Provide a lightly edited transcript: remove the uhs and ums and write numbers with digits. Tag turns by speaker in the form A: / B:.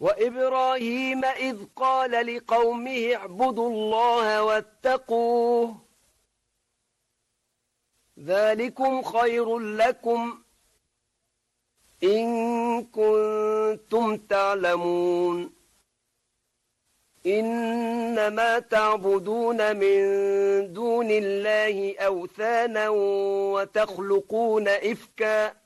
A: وإبراهيم إذ قال لقومه اعبدوا الله واتقوه ذلكم خير لكم إن كنتم تعلمون إنما تعبدون من دون الله أوثانا وتخلقون إفكا